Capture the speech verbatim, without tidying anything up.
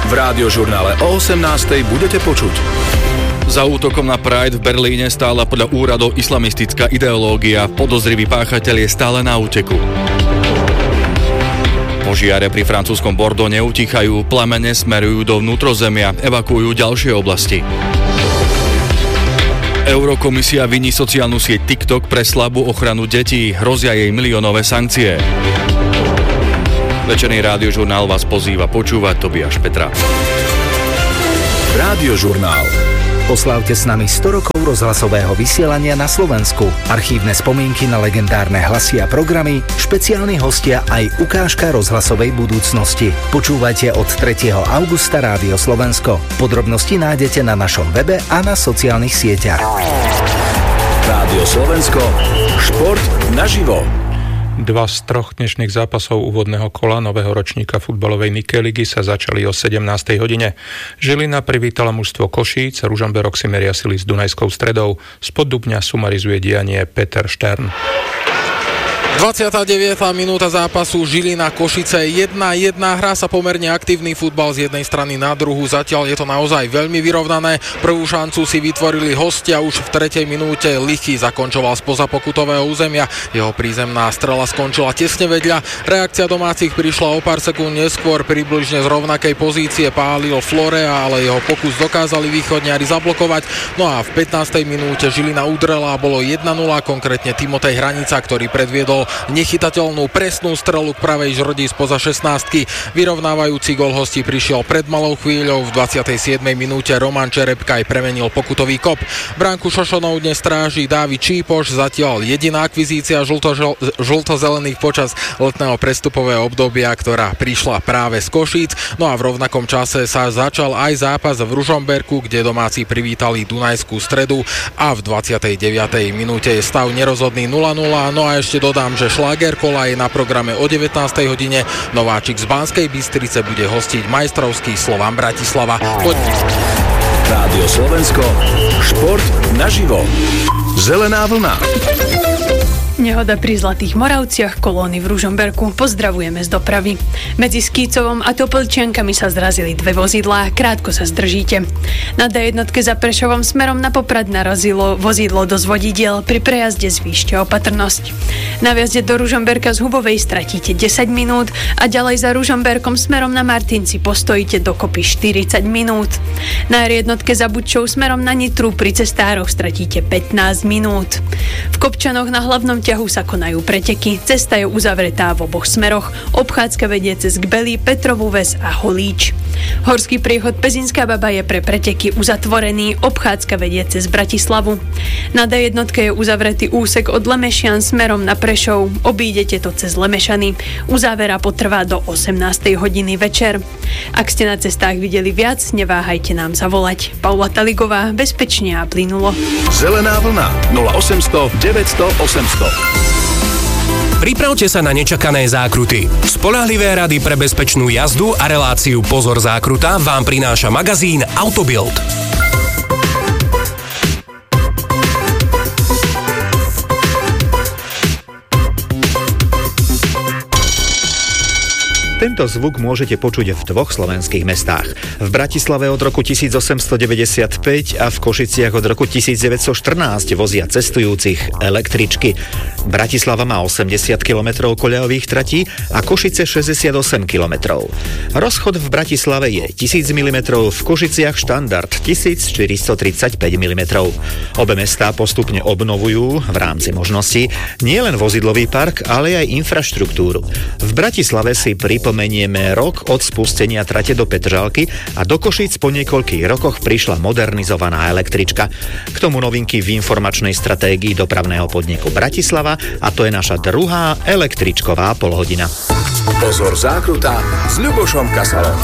v Rádiožurnále o osemnástej budete počuť. Za útokom na Pride v Berlíne stála podľa úradov islamistická ideológia. Podozrivý páchateľ je stále na úteku. Požiare pri francúzskom Bordeaux neutichajú, plamene smerujú do vnútrozemia, evakuujú ďalšie oblasti. Eurokomisia viní sociálnu sieť TikTok pre slabú ochranu detí, hrozia jej miliónové sankcie. Večerný Rádiožurnál vás pozýva počúvať Tobiáš Petra. Rádiožurnál. Oslávte s nami sto rokov rozhlasového vysielania na Slovensku. Archívne spomienky na legendárne hlasy a programy, špeciálni hostia aj ukážka rozhlasovej budúcnosti. Počúvajte od tretieho augusta Rádio Slovensko. Podrobnosti nájdete na našom webe a na sociálnych sieťach. Rádio Slovensko. Šport naživo. Dva z troch dnešných zápasov úvodného kola nového ročníka futbalovej Nike ligy sa začali o sedemnástej hodine. Žilina privítala mužstvo Košíc, Ružomberok si meria sily s Dunajskou Stredou. Spod Dubňa sumarizuje dianie Peter Štern. dvadsiata deviata minúta zápasu Žilina Košice jedna jedna. Hrá sa pomerne aktívny futbal z jednej strany na druhú. Zatiaľ je to naozaj veľmi vyrovnané. Prvú šancu si vytvorili hostia už v tretej minúte. Lichy zakončoval spoza pokutového územia. Jeho prízemná strela skončila tesne vedľa. Reakcia domácich prišla o pár sekúnd neskôr. Približne z rovnakej pozície pálil Florea, ale jeho pokus dokázali východňari zablokovať. No a v pätnástej minúte Žilina udrela a bolo jedna nula, konkrétne Timotej Hranica, ktorý predviedol nechytateľnú presnú strelu k pravej žrdi spoza šestnástky. Vyrovnávajúci gól hostí prišiel pred malou chvíľou. V dvadsiatej siedmej minúte Roman Čerepkaj premenil pokutový kop. Bránku Šošonov dnes stráži Dávid Čípoš, zatiaľ jediná akvizícia žlto- žlto-zelených počas letného prestupového obdobia, ktorá prišla práve z Košíc. No a v rovnakom čase sa začal aj zápas v Ružomberku, kde domáci privítali Dunajskú Stredu a v dvadsiatej deviatej minúte je stav nerozhodný nula nula. No a ešte dodám, že šláger kola je na programe o devätnástej hodine. Nováčik z Banskej Bystrice bude hostiť majstrovský Slovan Bratislava. Poď... Rádio Slovensko. Šport naživo. Zelená vlna. Nehoda pri Zlatých Moravciach, kolóny v Ružomberku. Pozdravujeme z dopravy. Medzi Skýcovom a Topolčiankami sa zrazili dve vozidlá. Krátko sa zdržíte. Na dé jedna za Prešovom smerom na Poprad narazilo vozidlo do zvodidiel. Pri prejazde zvýšte opatrnosť. Na vjazde do Ružomberka z Hubovej stratíte desať minút a ďalej za Ružomberkom smerom na Martinci postojíte dokopy štyridsať minút. Na er jedna za Bučou smerom na Nitru pri cestároch stratíte pätnásť minút. V Kopčanoch na hlavnom ťahu sa konajú preteky. Cesta je uzavretá v oboch smeroch. Obchádzka vedie cez Gbely, Petrovú Ves a Holíč. Horský priechod Pezinská Baba je pre preteky uzatvorený. Obchádzka vedie cez Bratislavu. Na dé jedna je uzavretý úsek od Lemešian smerom na Prešov. Obídete to cez Lemešany. Uzávera potrvá do osemnástej hodiny večer. Ak ste na cestách videli viac, neváhajte nám zavolať. Paula Taligová, bezpečne a plynulo. Zelená vlna nula osemsto deväťsto osemsto. Pripravte sa na nečakané zákruty. Spoľahlivé rady pre bezpečnú jazdu a reláciu Pozor zákruta vám prináša magazín Autobild. Tento zvuk môžete počuť v dvoch slovenských mestách. V Bratislave od roku tisícosemstodeväťdesiatpäť a v Košiciach od roku tisícdeväťstoštrnásť vozia cestujúcich električky. Bratislava má osemdesiat kilometrov koľajových tratí a Košice šesťdesiatosem kilometrov. Rozchod v Bratislave je tisíc milimetrov, v Košiciach štandard tisícštyristotridsaťpäť milimetrov. Obe mestá postupne obnovujú v rámci možností nielen vozidlový park, ale aj infraštruktúru. V Bratislave si pripomenieme rok od spustenia trate do Petržalky a do Košíc po niekoľkých rokoch prišla modernizovaná električka. K tomu novinky v informačnej stratégii dopravného podniku Bratislava a to je naša druhá električková polhodina. Pozor zákruta s Ľubošom Kasalom.